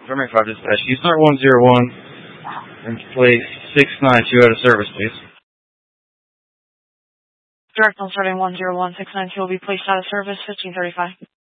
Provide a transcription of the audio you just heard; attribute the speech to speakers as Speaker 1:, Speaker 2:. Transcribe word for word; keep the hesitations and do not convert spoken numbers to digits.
Speaker 1: Primary five dispatch. You start one zero one and place six nine two out of service, please.
Speaker 2: Direct on starting one zero one, six nine two will be placed out of service, fifteen thirty-five.